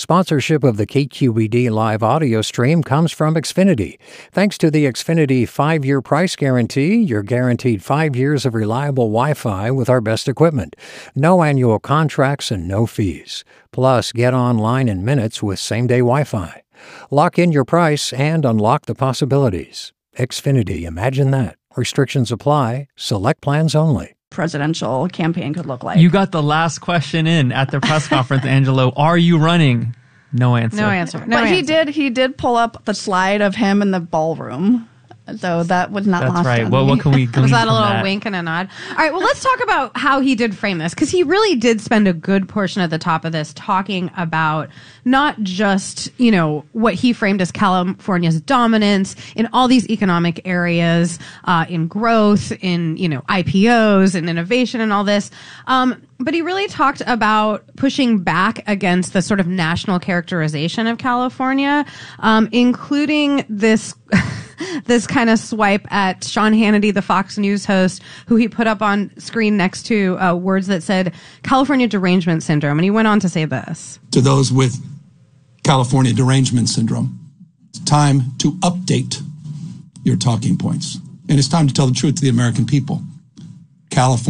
Sponsorship of the KQED live audio stream comes from Xfinity. Thanks to the Xfinity 5-year price guarantee, you're guaranteed 5 years of reliable Wi-Fi with our best equipment. No annual contracts and no fees. Plus, get online in minutes with same-day Wi-Fi. Lock in your price and unlock the possibilities. Xfinity, imagine that. Restrictions apply. Select plans only. Presidential campaign could look like. You got the last question in at the press conference, Angelo. Are you running? No answer. No answer. But he did pull up the slide of him in the ballroom. So that was not lost on me. That's right. Well, what can we glean Was that a from little that? wink and a nod? All right, well, let's talk about how he did frame this, because he really did spend a good portion at the top of this talking about not just, what he framed as California's dominance in all these economic areas, in growth, in, IPOs and innovation and all this. But he really talked about pushing back against the sort of national characterization of California, including this this kind of swipe at Sean Hannity, the Fox News host, who he put up on screen next to words that said California derangement syndrome. And he went on to say this. To those with California derangement syndrome, it's time to update your talking points. And it's time to tell the truth to the American people. California